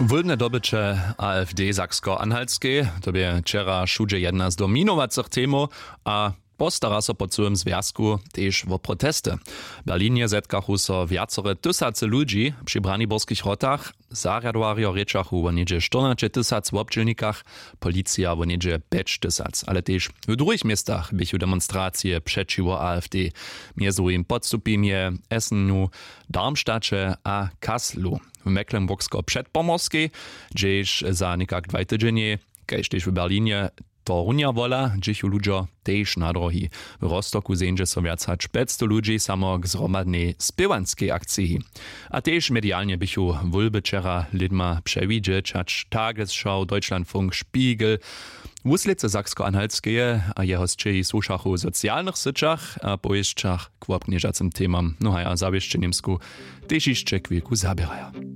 Wólbne dobycze AfD Saksko-Anhaltskie, to by wczera szudże jedna z dominowacych temu, a postara so po całym związku też o protesty. W Berlinie zetkachu so wiacore tysace ludzi przy braniborskich rotach, zariadowario rečachu o niedzie 14 tysac w obczylnikach, policja o niedzie 5 tysac. Ale też w drugich miastach bychu demonstracje przeciwko AfD, między im Podstupimie, Essenu, Darmstadcie a Kasselu. W Mecklenburgsko-Przedpomorskiej, gdzieś za niekak 2 tydzienie, kiedyś też w Berlinie, to runia wola, dziś ludzie też na drogi. W Rostoku zędzie so wiac hač 500 ludzi samo k zromadnej spiewanskiej akcji. A też medialnie bychu wólby wczera lidma przewidzieć, hač Tagesschau, Deutschlandfunk, Spiegel, wuslice Saksko-Anhaltskie a jeho zčeji słuszachu w socjalnych syczach a pojeźdźach k wobknieżacym temam. No a ja zawieszcie Niemsku też jeszcze chwilku zabierają.